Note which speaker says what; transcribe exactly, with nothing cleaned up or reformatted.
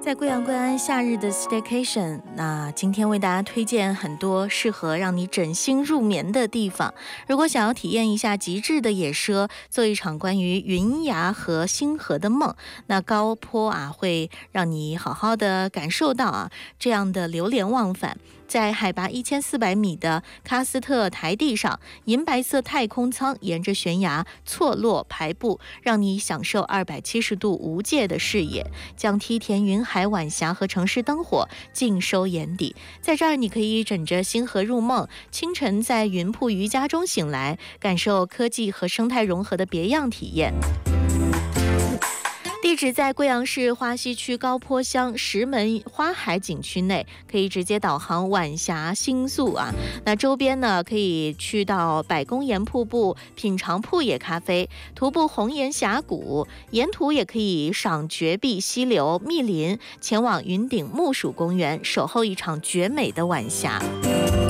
Speaker 1: 在贵阳贵安夏日的 staycation， 那今天为大家推荐很多适合让你枕心入眠的地方。如果想要体验一下极致的野奢，做一场关于云崖和星河的梦，那高坡啊会让你好好的感受到啊这样的流连忘返。在海拔一千四百米的喀斯特台地上，银白色太空舱沿着悬崖错落排布，让你享受二百七十度无界的视野，将梯田、云海、晚霞和城市灯火尽收眼底。在这儿，你可以枕着星河入梦，清晨在云瀑瑜伽中醒来，感受科技和生态融合的别样体验。地址在贵阳市花溪区高坡乡石门花海景区内，可以直接导航晚霞星宿啊。那周边呢，可以去到百公岩瀑布品尝瀑野咖啡，徒步红岩峡谷，沿途也可以赏绝壁溪流、密林，前往云顶木薯公园，守候一场绝美的晚霞。